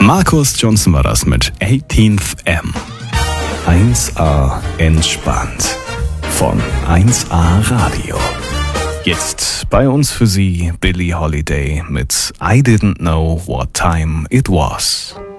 Marcus Johnson war das mit 18th M. 1A entspannt von 1A Radio. Jetzt bei uns für Sie Billie Holiday mit I Didn't Know What Time It Was.